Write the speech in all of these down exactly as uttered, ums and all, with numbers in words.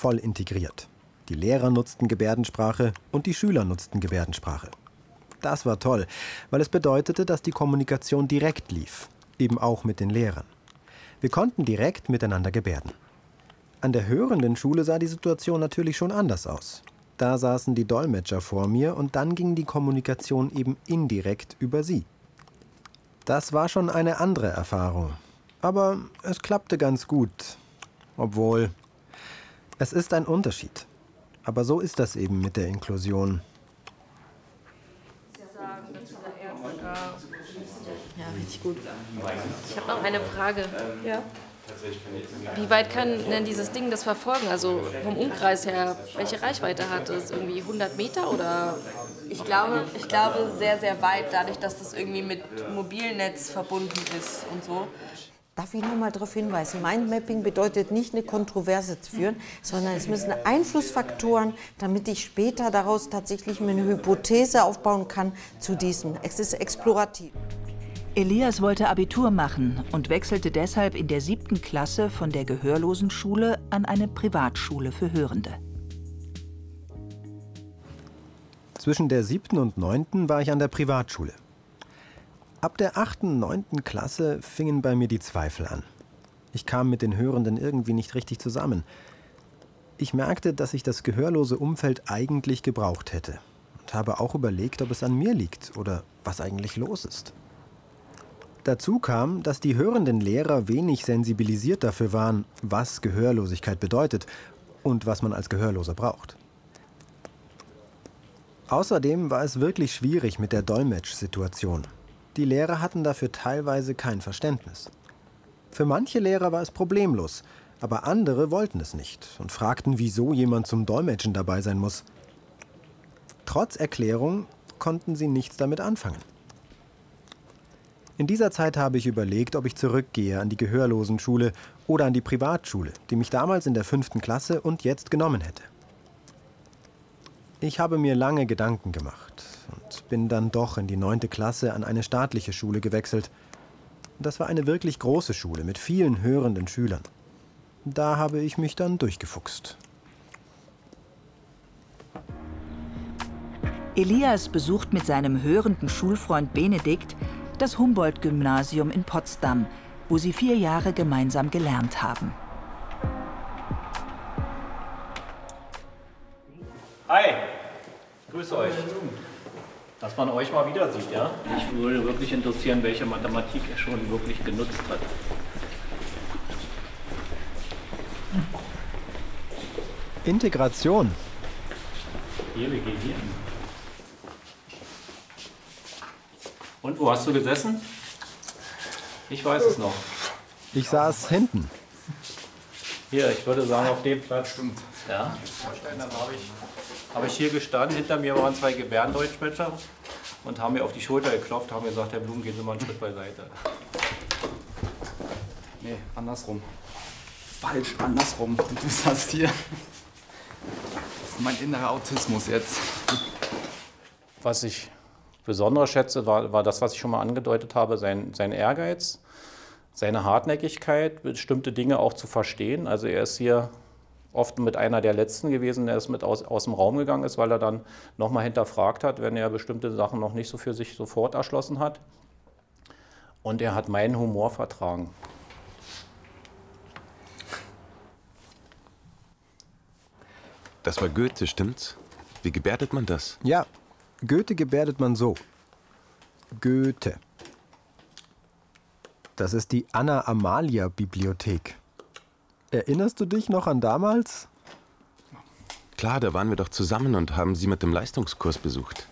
voll integriert. Die Lehrer nutzten Gebärdensprache und die Schüler nutzten Gebärdensprache. Das war toll, weil es bedeutete, dass die Kommunikation direkt lief, eben auch mit den Lehrern. Wir konnten direkt miteinander gebärden. An der hörenden Schule sah die Situation natürlich schon anders aus. Da saßen die Dolmetscher vor mir und dann ging die Kommunikation eben indirekt über sie. Das war schon eine andere Erfahrung. Aber es klappte ganz gut. Obwohl, es ist ein Unterschied. Aber so ist das eben mit der Inklusion. Ja, richtig gut. Ich habe noch eine Frage. Ja? Wie weit kann denn dieses Ding das verfolgen? Also vom Umkreis her, welche Reichweite hat es? Irgendwie hundert Meter oder? Ich glaube, ich glaube sehr, sehr weit, dadurch, dass das irgendwie mit Mobilnetz verbunden ist und so. Darf ich noch mal darauf hinweisen, Mindmapping bedeutet nicht eine Kontroverse zu führen, sondern es müssen Einflussfaktoren, damit ich später daraus tatsächlich eine Hypothese aufbauen kann zu diesem. Es ist explorativ. Elias wollte Abitur machen und wechselte deshalb in der siebten Klasse von der Gehörlosenschule an eine Privatschule für Hörende. Zwischen der siebten und neunten war ich an der Privatschule. Ab der achten, neunten Klasse fingen bei mir die Zweifel an. Ich kam mit den Hörenden irgendwie nicht richtig zusammen. Ich merkte, dass ich das gehörlose Umfeld eigentlich gebraucht hätte und habe auch überlegt, ob es an mir liegt oder was eigentlich los ist. Dazu kam, dass die hörenden Lehrer wenig sensibilisiert dafür waren, was Gehörlosigkeit bedeutet und was man als Gehörloser braucht. Außerdem war es wirklich schwierig mit der Dolmetsch-Situation. Die Lehrer hatten dafür teilweise kein Verständnis. Für manche Lehrer war es problemlos, aber andere wollten es nicht und fragten, wieso jemand zum Dolmetschen dabei sein muss. Trotz Erklärung konnten sie nichts damit anfangen. In dieser Zeit habe ich überlegt, ob ich zurückgehe an die Gehörlosenschule oder an die Privatschule, die mich damals in der fünften Klasse und jetzt genommen hätte. Ich habe mir lange Gedanken gemacht und bin dann doch in die neunte Klasse an eine staatliche Schule gewechselt. Das war eine wirklich große Schule mit vielen hörenden Schülern. Da habe ich mich dann durchgefuchst. Elias besucht mit seinem hörenden Schulfreund Benedikt das Humboldt-Gymnasium in Potsdam, wo sie vier Jahre gemeinsam gelernt haben. Hi, grüße euch. Dass man euch mal wieder sieht, ja? Mich würde wirklich interessieren, welche Mathematik er schon wirklich genutzt hat. Integration. Hier, wir gehen hier. Und wo hast du gesessen? Ich weiß es noch. Ich saß hinten. Hier, ich würde sagen, auf dem Platz. Stimmt. Ja. Dann habe ich, hab ich hier gestanden. Hinter mir waren zwei Gebärdendeutschsprecher und haben mir auf die Schulter geklopft, haben gesagt, Herr Blum, gehen Sie mal einen Schritt beiseite. Nee, andersrum. Falsch, andersrum. Du saßt hier. Das ist mein innerer Autismus jetzt. Was ich besonders schätze, war, war das, was ich schon mal angedeutet habe, sein, sein Ehrgeiz, seine Hartnäckigkeit, bestimmte Dinge auch zu verstehen. Also er ist hier oft mit einer der Letzten gewesen, der es mit aus, aus dem Raum gegangen ist, weil er dann nochmal hinterfragt hat, wenn er bestimmte Sachen noch nicht so für sich sofort erschlossen hat. Und er hat meinen Humor vertragen. Das war Goethe, stimmt's? Wie gebärdet man das? Ja, Goethe gebärdet man so. Goethe. Das ist die Anna-Amalia-Bibliothek. Erinnerst du dich noch an damals? Klar, da waren wir doch zusammen und haben sie mit dem Leistungskurs besucht.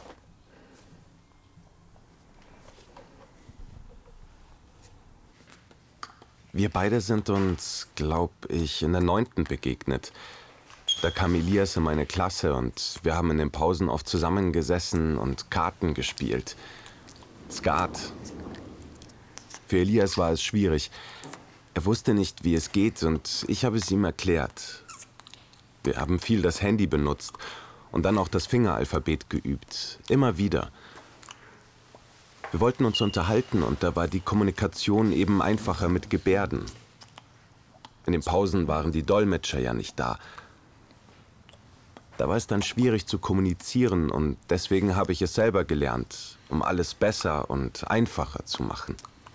Wir beide sind uns, glaub ich, in der neunten begegnet. Da kam Elias in meine Klasse und wir haben in den Pausen oft zusammengesessen und Karten gespielt. Skat. Für Elias war es schwierig. Er wusste nicht, wie es geht und ich habe es ihm erklärt. Wir haben viel das Handy benutzt und dann auch das Fingeralphabet geübt. Immer wieder. Wir wollten uns unterhalten und da war die Kommunikation eben einfacher mit Gebärden. In den Pausen waren die Dolmetscher ja nicht da. Da war es dann schwierig zu kommunizieren und deswegen habe ich es selber gelernt, um alles besser und einfacher zu machen.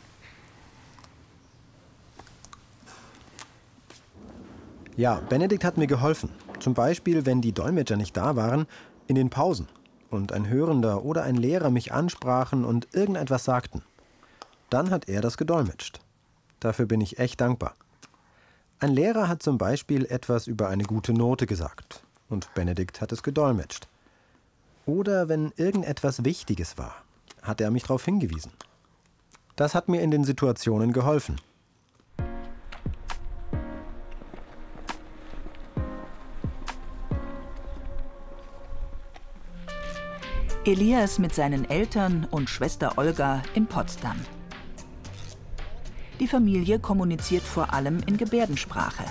Ja, Benedikt hat mir geholfen. Zum Beispiel, wenn die Dolmetscher nicht da waren, in den Pausen und ein Hörender oder ein Lehrer mich ansprachen und irgendetwas sagten. Dann hat er das gedolmetscht. Dafür bin ich echt dankbar. Ein Lehrer hat zum Beispiel etwas über eine gute Note gesagt und Benedikt hat es gedolmetscht. Oder wenn irgendetwas Wichtiges war, hat er mich darauf hingewiesen. Das hat mir in den Situationen geholfen. Elias mit seinen Eltern und Schwester Olga in Potsdam. Die Familie kommuniziert vor allem in Gebärdensprache.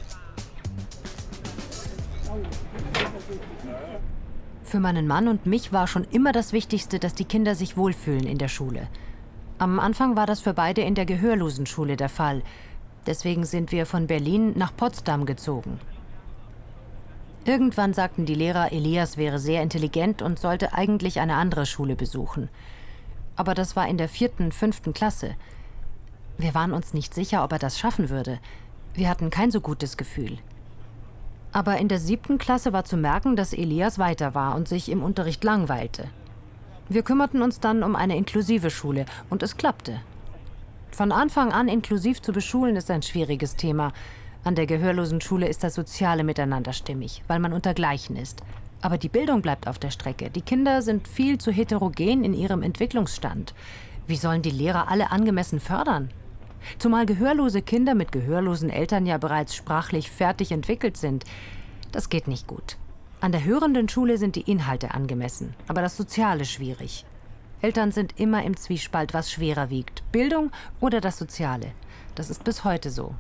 Für meinen Mann und mich war schon immer das Wichtigste, dass die Kinder sich wohlfühlen in der Schule. Am Anfang war das für beide in der Gehörlosenschule der Fall. Deswegen sind wir von Berlin nach Potsdam gezogen. Irgendwann sagten die Lehrer, Elias wäre sehr intelligent und sollte eigentlich eine andere Schule besuchen. Aber das war in der vierten, fünften Klasse. Wir waren uns nicht sicher, ob er das schaffen würde. Wir hatten kein so gutes Gefühl. Aber in der siebten Klasse war zu merken, dass Elias weiter war und sich im Unterricht langweilte. Wir kümmerten uns dann um eine inklusive Schule und es klappte. Von Anfang an inklusiv zu beschulen ist ein schwieriges Thema. An der Gehörlosenschule ist das soziale Miteinander stimmig, weil man unter Gleichen ist. Aber die Bildung bleibt auf der Strecke. Die Kinder sind viel zu heterogen in ihrem Entwicklungsstand. Wie sollen die Lehrer alle angemessen fördern? Zumal gehörlose Kinder mit gehörlosen Eltern ja bereits sprachlich fertig entwickelt sind. Das geht nicht gut. An der hörenden Schule sind die Inhalte angemessen, aber das Soziale schwierig. Eltern sind immer im Zwiespalt, was schwerer wiegt, Bildung oder das Soziale. Das ist bis heute so.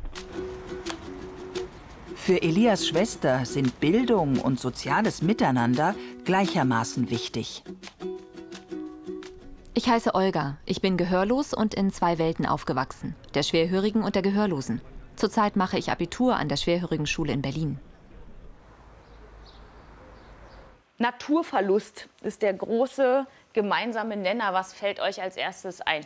Für Elias Schwester sind Bildung und soziales Miteinander gleichermaßen wichtig. Ich heiße Olga. Ich bin gehörlos und in zwei Welten aufgewachsen, der Schwerhörigen und der Gehörlosen. Zurzeit mache ich Abitur an der Schwerhörigenschule in Berlin. Naturverlust ist der große gemeinsame Nenner. Was fällt euch als erstes ein?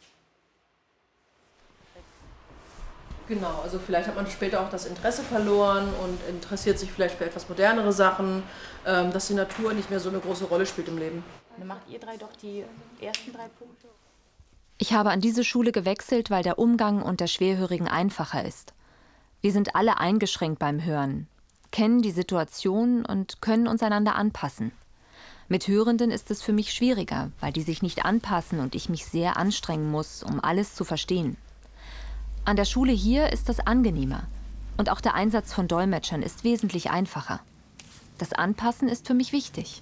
Genau, also vielleicht hat man später auch das Interesse verloren und interessiert sich vielleicht für etwas modernere Sachen, ähm, dass die Natur nicht mehr so eine große Rolle spielt im Leben. Dann macht ihr drei doch die ersten drei Punkte. Ich habe an diese Schule gewechselt, weil der Umgang unter Schwerhörigen einfacher ist. Wir sind alle eingeschränkt beim Hören, kennen die Situation und können uns einander anpassen. Mit Hörenden ist es für mich schwieriger, weil die sich nicht anpassen und ich mich sehr anstrengen muss, um alles zu verstehen. An der Schule hier ist das angenehmer und auch der Einsatz von Dolmetschern ist wesentlich einfacher. Das Anpassen ist für mich wichtig.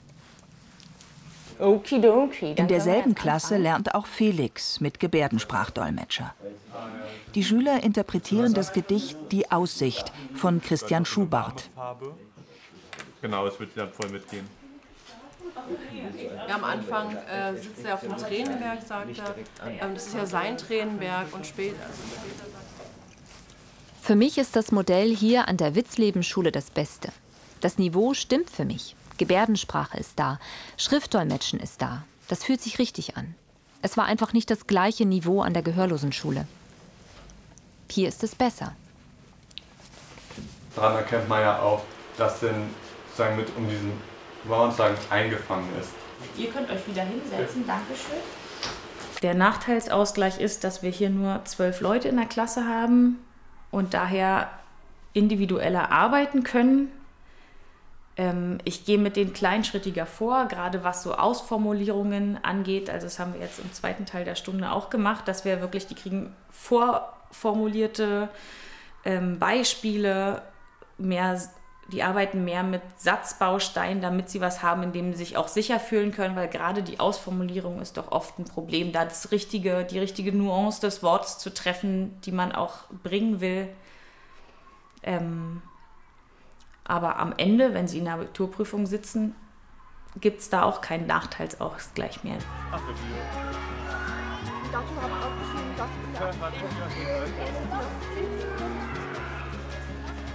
Okidoki. In derselben Klasse lernt auch Felix mit Gebärdensprachdolmetscher. Die Schüler interpretieren das Gedicht Die Aussicht von Christian Schubart. Genau, es wird dann voll mitgehen. Ja, am Anfang äh, sitzt er auf dem Tränenberg, sagt er. Ähm, das ist ja sein Tränenberg und später. Also später Für mich ist das Modell hier an der Witzleben-Schule das Beste. Das Niveau stimmt für mich. Gebärdensprache ist da, Schriftdolmetschen ist da. Das fühlt sich richtig an. Es war einfach nicht das gleiche Niveau an der Gehörlosenschule. Hier ist es besser. Daran erkennt man ja auch, dass denn sozusagen mit um diesen Mauernsagen eingefangen ist. Ihr könnt euch wieder hinsetzen, Dankeschön. Der Nachteilsausgleich ist, dass wir hier nur zwölf Leute in der Klasse haben und daher individueller arbeiten können. Ähm, ich gehe mit denen kleinschrittiger vor, gerade was so Ausformulierungen angeht. Also das haben wir jetzt im zweiten Teil der Stunde auch gemacht, dass wir wirklich, die kriegen vorformulierte ähm, Beispiele, mehr die arbeiten mehr mit Satzbausteinen, damit sie was haben, in dem sie sich auch sicher fühlen können, weil gerade die Ausformulierung ist doch oft ein Problem, da das richtige, die richtige Nuance des Wortes zu treffen, die man auch bringen will. Ähm, aber am Ende, wenn sie in der Abiturprüfung sitzen, gibt es da auch keinen Nachteilsausgleich mehr.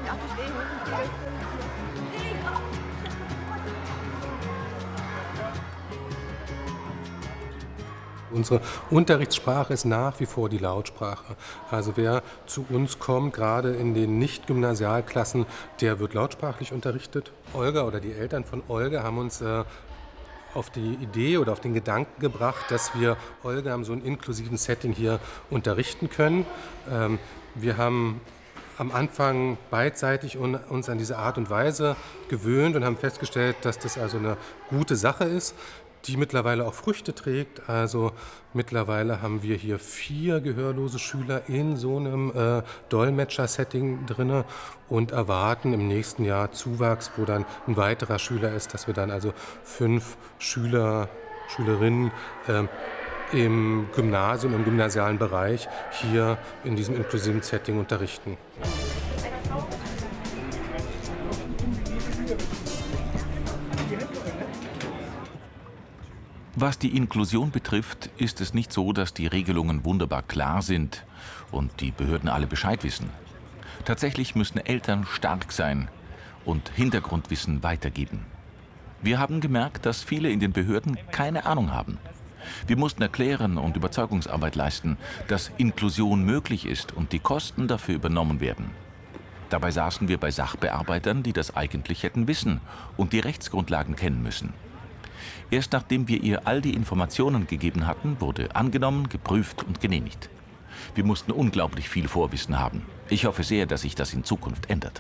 Unsere Unterrichtssprache ist nach wie vor die Lautsprache. Also wer zu uns kommt, gerade in den Nicht-Gymnasialklassen, der wird lautsprachlich unterrichtet. Olga oder die Eltern von Olga haben uns äh, auf die Idee oder auf den Gedanken gebracht, dass wir Olga in so einem inklusiven Setting hier unterrichten können. Ähm, wir haben am Anfang beidseitig uns an diese Art und Weise gewöhnt und haben festgestellt, dass das also eine gute Sache ist, die mittlerweile auch Früchte trägt. Also mittlerweile haben wir hier vier gehörlose Schüler in so einem äh, Dolmetscher-Setting drin und erwarten im nächsten Jahr Zuwachs, wo dann ein weiterer Schüler ist, dass wir dann also fünf Schüler, Schülerinnen äh, im Gymnasium, im gymnasialen Bereich hier in diesem inklusiven Setting unterrichten. Was die Inklusion betrifft, ist es nicht so, dass die Regelungen wunderbar klar sind und die Behörden alle Bescheid wissen. Tatsächlich müssen Eltern stark sein und Hintergrundwissen weitergeben. Wir haben gemerkt, dass viele in den Behörden keine Ahnung haben. Wir mussten erklären und Überzeugungsarbeit leisten, dass Inklusion möglich ist und die Kosten dafür übernommen werden. Dabei saßen wir bei Sachbearbeitern, die das eigentlich hätten wissen und die Rechtsgrundlagen kennen müssen. Erst nachdem wir ihr all die Informationen gegeben hatten, wurde angenommen, geprüft und genehmigt. Wir mussten unglaublich viel Vorwissen haben. Ich hoffe sehr, dass sich das in Zukunft ändert.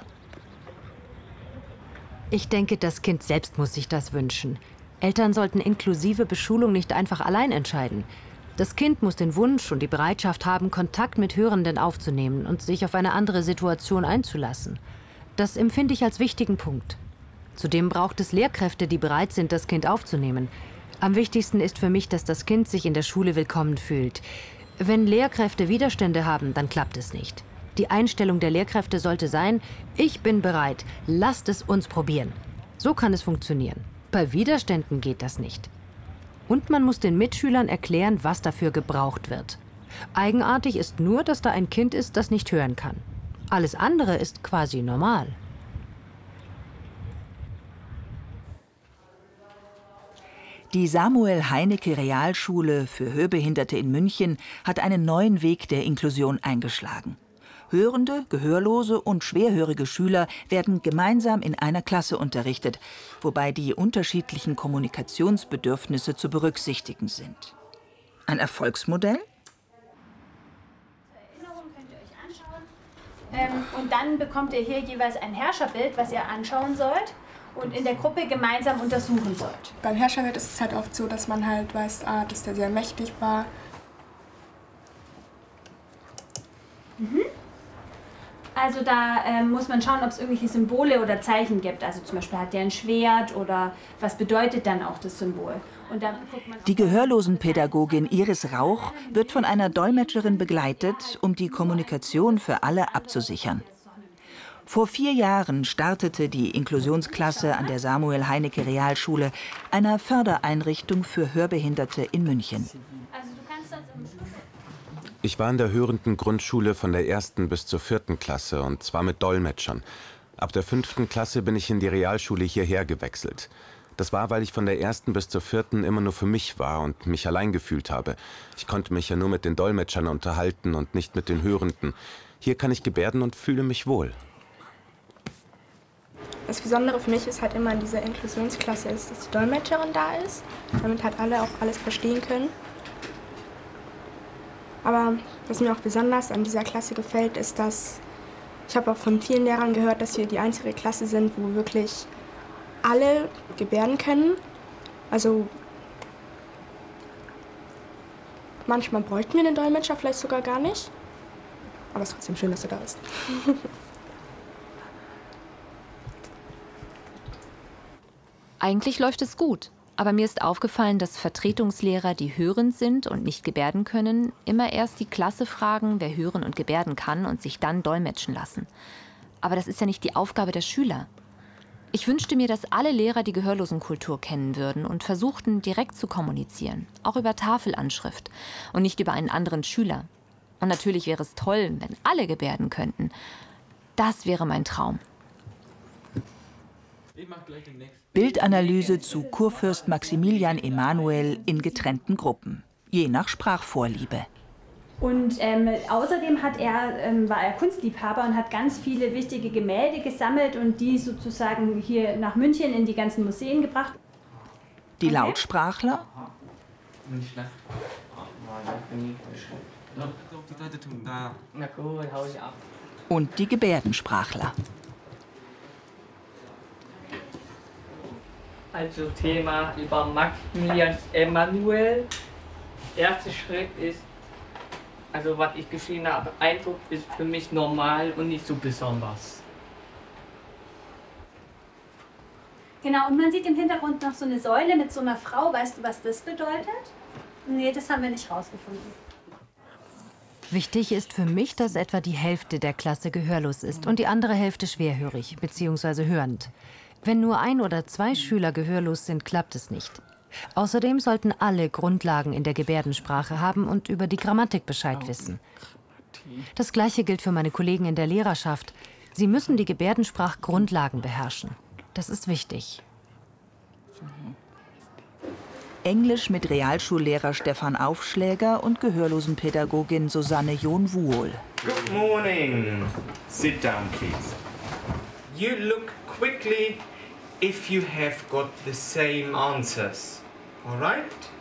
Ich denke, das Kind selbst muss sich das wünschen. Eltern sollten inklusive Beschulung nicht einfach allein entscheiden. Das Kind muss den Wunsch und die Bereitschaft haben, Kontakt mit Hörenden aufzunehmen und sich auf eine andere Situation einzulassen. Das empfinde ich als wichtigen Punkt. Zudem braucht es Lehrkräfte, die bereit sind, das Kind aufzunehmen. Am wichtigsten ist für mich, dass das Kind sich in der Schule willkommen fühlt. Wenn Lehrkräfte Widerstände haben, dann klappt es nicht. Die Einstellung der Lehrkräfte sollte sein, ich bin bereit, lasst es uns probieren. So kann es funktionieren. Bei Widerständen geht das nicht. Und man muss den Mitschülern erklären, was dafür gebraucht wird. Eigenartig ist nur, dass da ein Kind ist, das nicht hören kann. Alles andere ist quasi normal. Die Samuel-Heinecke-Realschule für Hörbehinderte in München hat einen neuen Weg der Inklusion eingeschlagen. Hörende, gehörlose und schwerhörige Schüler werden gemeinsam in einer Klasse unterrichtet, wobei die unterschiedlichen Kommunikationsbedürfnisse zu berücksichtigen sind. Ein Erfolgsmodell? Ähm, und dann bekommt ihr hier jeweils ein Herrscherbild, was ihr anschauen sollt und in der Gruppe gemeinsam untersuchen sollt. Beim Herrscherbild ist es halt oft so, dass man halt weiß, ah, dass der sehr mächtig war. Mhm. Also da ähm, muss man schauen, ob es irgendwelche Symbole oder Zeichen gibt. Also zum Beispiel hat der ein Schwert oder was bedeutet dann auch das Symbol. Und dann guckt man die Gehörlosenpädagogin Iris Rauch wird von einer Dolmetscherin begleitet, um die Kommunikation für alle abzusichern. Vor vier Jahren startete die Inklusionsklasse an der Samuel-Heinecke-Realschule, einer Fördereinrichtung für Hörbehinderte in München. Ich war in der hörenden Grundschule von der ersten bis zur vierten Klasse und zwar mit Dolmetschern. Ab der fünften Klasse bin ich in die Realschule hierher gewechselt. Das war, weil ich von der ersten bis zur vierten immer nur für mich war und mich allein gefühlt habe. Ich konnte mich ja nur mit den Dolmetschern unterhalten und nicht mit den Hörenden. Hier kann ich gebärden und fühle mich wohl. Das Besondere für mich ist halt immer in dieser Inklusionsklasse ist, dass die Dolmetscherin da ist, damit halt alle auch alles verstehen können. Aber was mir auch besonders an dieser Klasse gefällt, ist, dass ich habe auch von vielen Lehrern gehört, dass wir die einzige Klasse sind, wo wirklich alle gebärden können. Also manchmal bräuchten wir den Dolmetscher vielleicht sogar gar nicht. Aber es ist trotzdem schön, dass er da ist. Eigentlich läuft es gut. Aber mir ist aufgefallen, dass Vertretungslehrer, die hörend sind und nicht gebärden können, immer erst die Klasse fragen, wer hören und gebärden kann und sich dann dolmetschen lassen. Aber das ist ja nicht die Aufgabe der Schüler. Ich wünschte mir, dass alle Lehrer die Gehörlosenkultur kennen würden und versuchten, direkt zu kommunizieren, auch über Tafelanschrift und nicht über einen anderen Schüler. Und natürlich wäre es toll, wenn alle gebärden könnten. Das wäre mein Traum. Bildanalyse zu Kurfürst Maximilian Emanuel in getrennten Gruppen, je nach Sprachvorliebe. Und ähm, außerdem hat er, ähm, war er Kunstliebhaber und hat ganz viele wichtige Gemälde gesammelt und die sozusagen hier nach München in die ganzen Museen gebracht. Die Lautsprachler und die Gebärdensprachler. Also Thema über Maximilian Emanuel. Erster Schritt ist, also was ich geschrieben habe, Eindruck ist für mich normal und nicht so besonders. Genau, und man sieht im Hintergrund noch so eine Säule mit so einer Frau. Weißt du, was das bedeutet? Nee, das haben wir nicht rausgefunden. Wichtig ist für mich, dass etwa die Hälfte der Klasse gehörlos ist und die andere Hälfte schwerhörig bzw. hörend. Wenn nur ein oder zwei Schüler gehörlos sind, klappt es nicht. Außerdem sollten alle Grundlagen in der Gebärdensprache haben und über die Grammatik Bescheid wissen. Das Gleiche gilt für meine Kollegen in der Lehrerschaft. Sie müssen die Gebärdensprachgrundlagen beherrschen. Das ist wichtig. Englisch mit Realschullehrer Stefan Aufschläger und Gehörlosenpädagogin Susanne John-Wuhl. Good morning. Sit down, please. You look quickly if you have got the same answers. All right?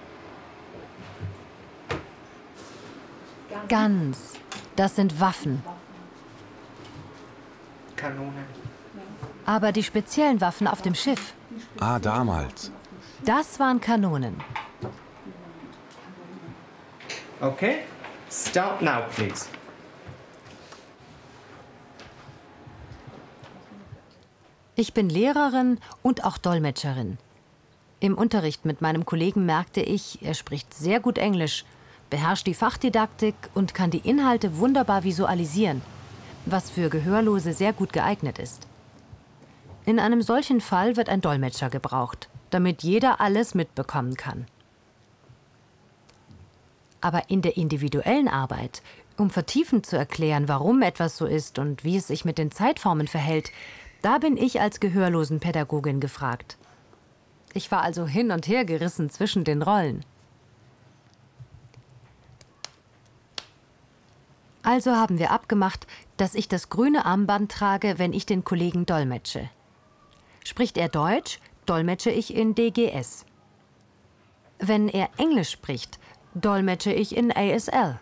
Ganz. Das sind Waffen. Kanonen. Aber die speziellen Waffen auf dem Schiff. Ah, damals. Das waren Kanonen. Okay. Start now, please. Ich bin Lehrerin und auch Dolmetscherin. Im Unterricht mit meinem Kollegen merkte ich, er spricht sehr gut Englisch, beherrscht die Fachdidaktik und kann die Inhalte wunderbar visualisieren, was für Gehörlose sehr gut geeignet ist. In einem solchen Fall wird ein Dolmetscher gebraucht, damit jeder alles mitbekommen kann. Aber in der individuellen Arbeit, um vertiefend zu erklären, warum etwas so ist und wie es sich mit den Zeitformen verhält, da bin ich als Gehörlosenpädagogin gefragt. Ich war also hin und her gerissen zwischen den Rollen. Also haben wir abgemacht, dass ich das grüne Armband trage, wenn ich den Kollegen dolmetsche. Spricht er Deutsch, dolmetsche ich in D G S. Wenn er Englisch spricht, dolmetsche ich in A S L.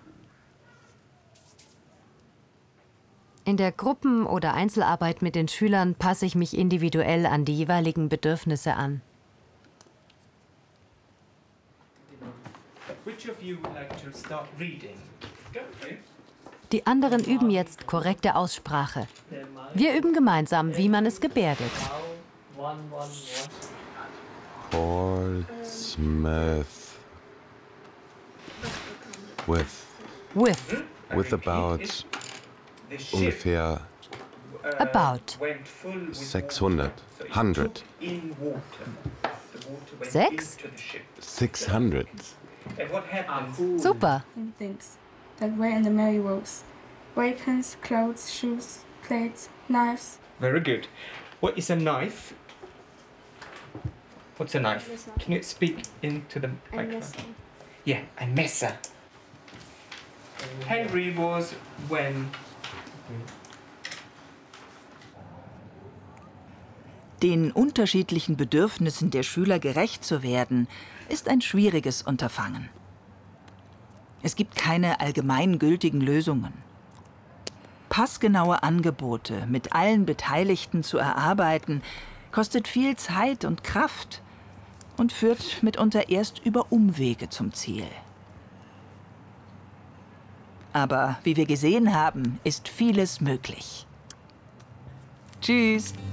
In der Gruppen- oder Einzelarbeit mit den Schülern passe ich mich individuell an die jeweiligen Bedürfnisse an. Die anderen üben jetzt korrekte Aussprache. Wir üben gemeinsam, wie man es gebärdet. Portsmouth. With. With. With about. Ungefähr. About. sechshundert. hundert. Sechs? sechshundert. Super. Things that were in the merry robes. Weapons, clothes, shoes, plates, knives. Very good. What is a knife? What's a knife? Can you speak into the microphone? Yeah, ein Messer. Henry was when. Den unterschiedlichen Bedürfnissen der Schüler gerecht zu werden, ist ein schwieriges Unterfangen. Es gibt keine allgemeingültigen Lösungen. Passgenaue Angebote mit allen Beteiligten zu erarbeiten, kostet viel Zeit und Kraft und führt mitunter erst über Umwege zum Ziel. Aber wie wir gesehen haben, ist vieles möglich. Tschüss!